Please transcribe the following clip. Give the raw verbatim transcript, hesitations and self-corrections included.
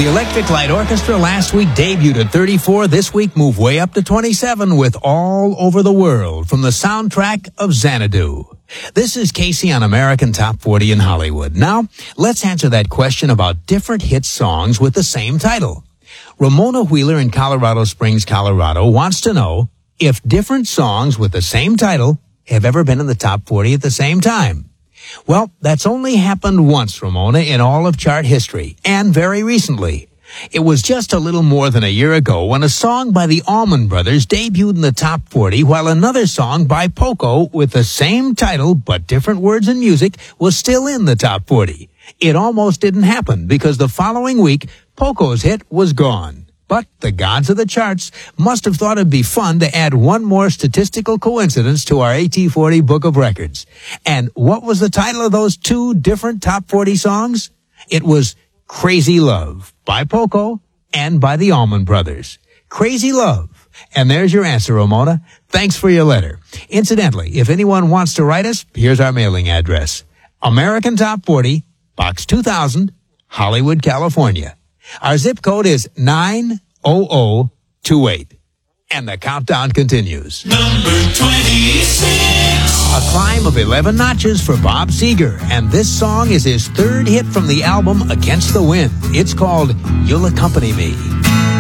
The Electric Light Orchestra last week debuted at thirty-four. This week moved way up to twenty-seven with All Over the World from the soundtrack of Xanadu. This is Casey on American Top forty in Hollywood. Now, let's answer that question about different hit songs with the same title. Ramona Wheeler in Colorado Springs, Colorado wants to know if different songs with the same title have ever been in the top forty at the same time. Well, that's only happened once, Ramona, in all of chart history, and very recently. It was just a little more than a year ago when a song by the Allman Brothers debuted in the top forty, while another song by Poco with the same title but different words and music was still in the top forty. It almost didn't happen because the following week, Poco's hit was gone. But the gods of the charts must have thought it'd be fun to add one more statistical coincidence to our A T forty book of records. And what was the title of those two different top forty songs? It was Crazy Love by Poco and by the Allman Brothers. Crazy Love. And there's your answer, Ramona. Thanks for your letter. Incidentally, if anyone wants to write us, here's our mailing address. American Top forty, Box two thousand, Hollywood, California. Our zip code is nine oh oh two eight. And the countdown continues. Number twenty-six. A climb of eleven notches for Bob Seger. And this song is his third hit from the album Against the Wind. It's called You'll Accompany Me.